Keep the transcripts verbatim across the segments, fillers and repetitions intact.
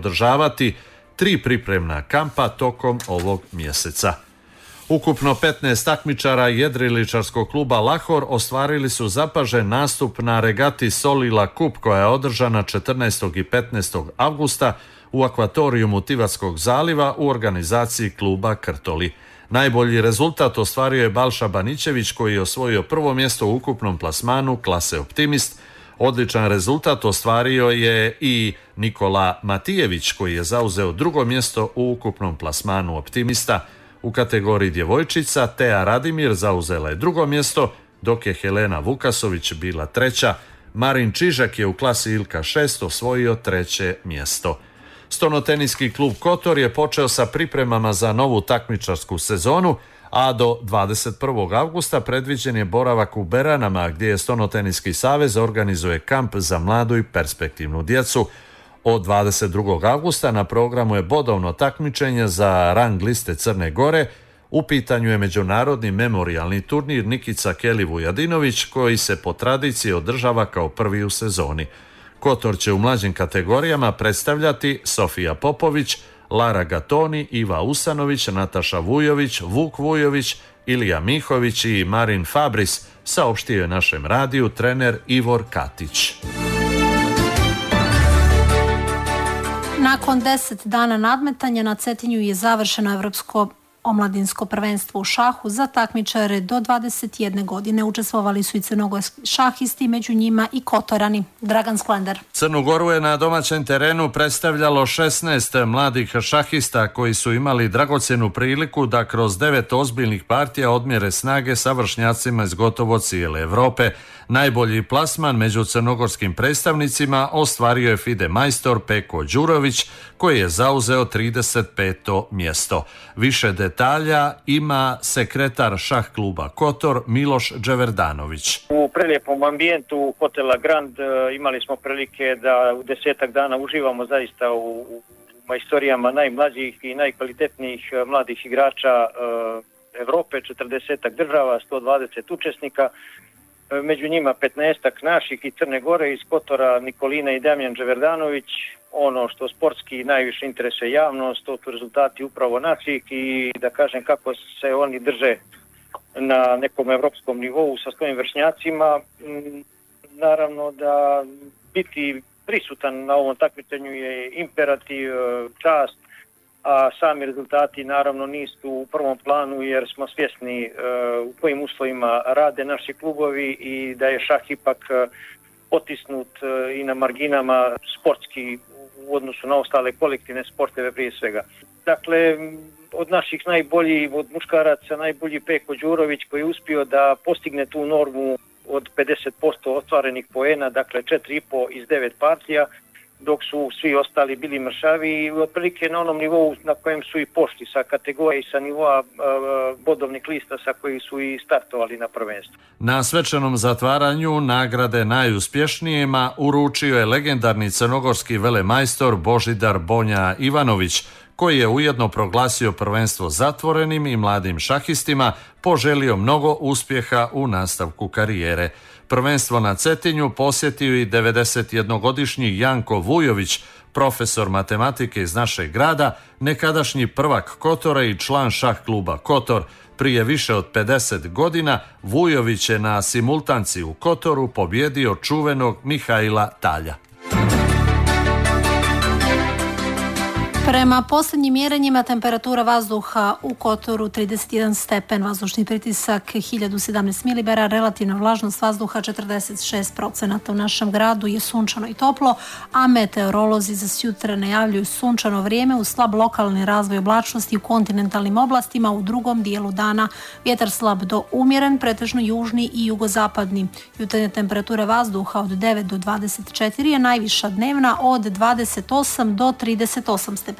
održavati tri pripremna kampa tokom ovog mjeseca. Ukupno petnaest takmičara jedriličarskog kluba Lahor ostvarili su zapažen nastup na regati Solila Kup koja je održana četrnaestog i petnaestog avgusta u akvatorijumu Tivatskog zaliva u organizaciji kluba Krtoli. Najbolji rezultat ostvario je Balša Banićević koji je osvojio prvo mjesto u ukupnom plasmanu klase Optimist. Odličan rezultat ostvario je i Nikola Matijević koji je zauzeo drugo mjesto u ukupnom plasmanu Optimista. U kategoriji djevojčica Teja Radimir zauzela je drugo mjesto, dok je Helena Vukasović bila treća. Marin Čižak je u klasi Ilka šest osvojio treće mjesto. Stonoteniski klub Kotor je počeo sa pripremama za novu takmičarsku sezonu, a do dvadeset prvog avgusta predviđen je boravak u Beranama gdje je Stonoteniski savez organizuje kamp za mladu i perspektivnu djecu. Od dvadeset drugog avgusta na programu je bodovno takmičenje za rang liste Crne Gore. U pitanju je međunarodni memorijalni turnir Nikica Keli Vujadinović koji se po tradiciji održava kao prvi u sezoni. Kotor će u mlađim kategorijama predstavljati Sofija Popović, Lara Gatoni, Iva Usanović, Nataša Vujović, Vuk Vujović, Ilija Mihović i Marin Fabris, saopštio je našem radiju trener Ivor Katić. Nakon deset dana nadmetanja na Cetinju je završeno Evropsko omladinsko prvenstvo u šahu za takmičare do dvadeset jedne godine. Učestvovali su i crnogorski šahisti, među njima i Kotorani. Dragan Sklender. Crnu Goru je na domaćem terenu predstavljalo šesnaest mladih šahista koji su imali dragocjenu priliku da kroz devet ozbiljnih partija odmjere snage sa vršnjacima iz gotovo cijele Europe. Najbolji plasman među crnogorskim predstavnicima ostvario je FIDE majstor Peko Đurović koji je zauzeo trideset peto mjesto. Više detalja ima sekretar šah kluba Kotor Miloš Dževerdanović. U prelijepom ambijentu hotela Grand imali smo prilike da u desetak dana uživamo zaista u, u majstorijama najmlađih i najkvalitetnijih mladih igrača Europe, četrdesetak država, sto dvadeset učesnika. Među njima petnaestak naših i Crne Gore, iz Kotora Nikolina i Damjan Dževerdanović. Ono što sportski najviše interesuje javnost, to su rezultati upravo naših i da kažem kako se oni drže na nekom evropskom nivou sa svojim vršnjacima. Naravno da biti prisutan na ovom takmičenju je imperativ, čast, a sami rezultati naravno nisu u prvom planu jer smo svjesni uh, u kojim uslovima rade naši klubovi i da je šah ipak uh, potisnut uh, i na marginama sportski u odnosu na ostale kolektivne sporteve prije svega. Dakle, od naših najboljih, od muškaraca, najbolji Peko Đurović koji je uspio da postigne tu normu od pedeset posto ostvarenih poena, dakle četiri i po iz devet partija, dok su svi ostali bili mršavi i otprilike na onom nivou na kojem su i pošli sa kategorije i sa nivoa uh, bodovnih lista sa koji su i startovali na prvenstvu. Na svečanom zatvaranju nagrade najuspješnijima uručio je legendarni crnogorski velemajstor Božidar Bonja Ivanović, koji je ujedno proglasio prvenstvo zatvorenim i mladim šahistima poželio mnogo uspjeha u nastavku karijere. Prvenstvo na Cetinju posjetio i devedesetjednogodišnji Janko Vujović, profesor matematike iz našeg grada, nekadašnji prvak Kotora i član šah kluba Kotor. Prije više od pedeset godina Vujović je na simultanci u Kotoru pobjedio čuvenog Mihaila Talja. Prema posljednjim mjerenjima temperatura vazduha u Kotoru trideset jedan stepen, vazdušni pritisak hiljadu sedamnaest milibara, relativna vlažnost vazduha četrdeset šest procenata. U našem gradu je sunčano i toplo, a meteorolozi za sutra najavljuju sunčano vrijeme uz slab lokalni razvoj oblačnosti u kontinentalnim oblastima. U drugom dijelu dana vjetar slab do umjeren, pretežno južni i jugozapadni. Jutarnja temperatura vazduha od devet do dvadeset četiri je najviša dnevna od dvadeset osam do trideset osam stepeni.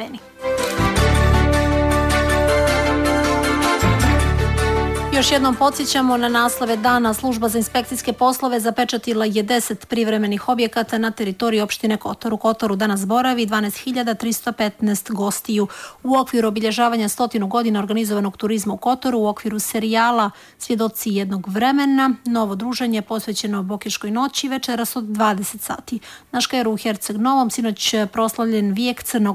Još jednom podsjećamo na naslove dana. Služba za inspekcijske poslove zapečatila je deset privremenih objekata na teritoriji opštine Kotor. U Kotoru danas boravi dvanaest hiljada tristo petnaest gostiju. U okviru obilježavanja stotinu godina organizovanog turizma u Kotoru, u okviru serijala Svjedoci jednog vremena, novo druženje posvećeno Bokeškoj noći večeras od dvadeset sati. Na Škeru u Herceg Novom sinoć proslavljen vijek crnog